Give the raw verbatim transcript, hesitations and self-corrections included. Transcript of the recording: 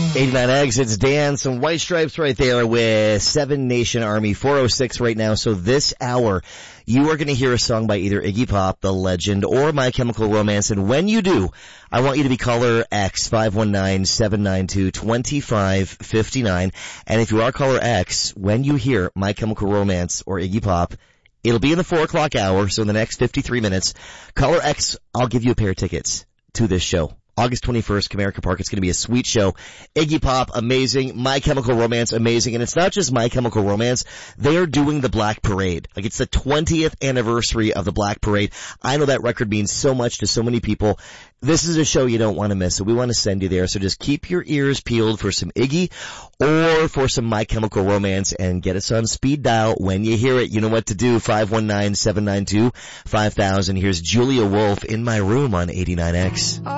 eighty-nine eggs, it's Dan, some White Stripes right there with Seven Nation Army, four oh six right now. So this hour, you are going to hear a song by either Iggy Pop, The Legend, or My Chemical Romance. And when you do, I want you to be caller X, five one nine, seven nine two, two five five nine. And if you are caller X, when you hear My Chemical Romance or Iggy Pop, it'll be in the four o'clock hour, so in the next fifty-three minutes. Caller X, I'll give you a pair of tickets to this show. August twenty-first, Comerica Park. It's going to be a sweet show. Iggy Pop, amazing. My Chemical Romance, amazing. And it's not just My Chemical Romance. They are doing the Black Parade. Like, it's the twentieth anniversary of the Black Parade. I know that record means so much to so many people. This is a show you don't want to miss, so we want to send you there. So just keep your ears peeled for some Iggy or for some My Chemical Romance and get us on speed dial when you hear it. You know what to do. five one nine, seven nine two, five thousand. Here's Julia Wolf, In My Room on eighty-nine X.